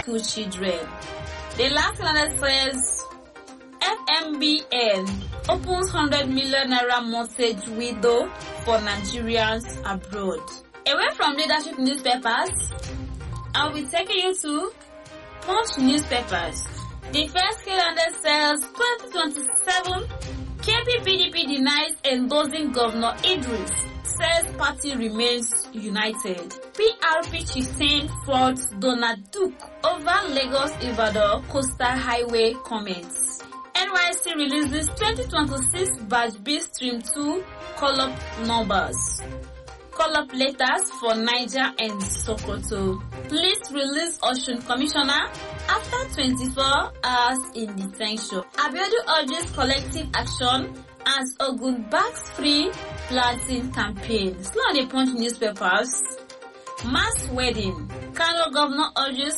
school children. The last calendar says FMBN opens 100 million naira mortgage window for Nigerians abroad. Away from leadership newspapers, I'll be taking you to Punch newspapers. The first calendar says 2027 KPPDP denies endorsing Governor Idris, says party remains united. PRP chieftain fought Donald Duke over Lagos-Ibadan coastal highway comments. NYSC releases 2026 Batch B Stream 2 call-up numbers. Call-up letters for Niger and Sokoto. Police release Osun Commissioner after 24 hours in detention. Abiodun urges collective action as Ogun backs free planting campaign. Slow on the Punch newspapers. Mass wedding. Kano governor urges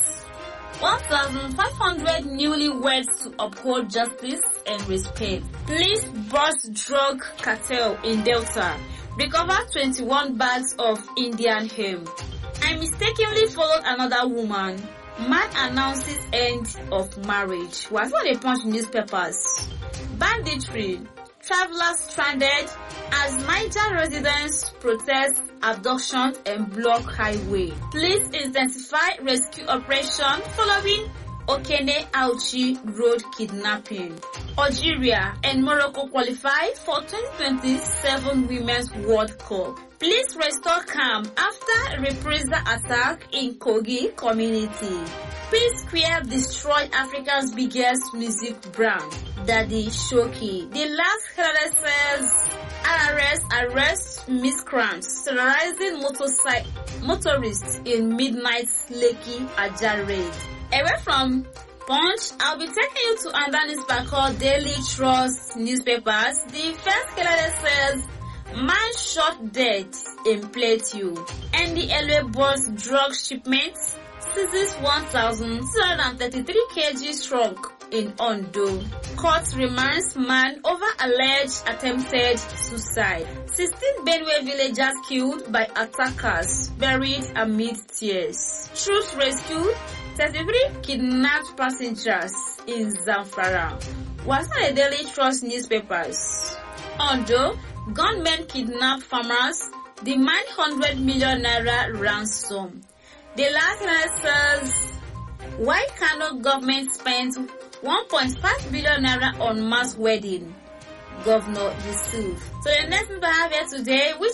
1,500 newlyweds to uphold justice and respect. Police bust drug cartel in Delta. Recover 21 bags of Indian hemp. I mistakenly followed another woman. Man announces end of marriage. Was on the Punch newspapers. Banditry. Travelers stranded as Niger residents protest abductions and block highway. Police intensify rescue operation following Okene Auchi road kidnapping. Algeria and Morocco qualify for 2027 Women's World Cup. Police restore calm after reprisal attack in Kogi community. P-Square destroyed Africa's biggest music brand, Daddy Shoki. The last calendar says RRS arrests miscreants terrorizing motorists in midnight Lekki Ajah raid. Away from Punch, I'll be taking you to another newspaper called Daily Trust newspapers. The first calendar says man shot dead in Plateau. NDLA boss drug shipments seizes 1,233 kg trunk in Ondo. Court remands man over alleged attempted suicide. 16 Benue villagers killed by attackers buried amid tears. Troops rescued 33 kidnapped passengers in Zamfara. Was on the Daily Trust newspapers. Ondo, gunmen kidnap farmers, demand 100 million naira ransom. The last line says, why Kano government spent 1.5 billion naira on mass wedding? Governor Yusuf. So the next thing I have here today, which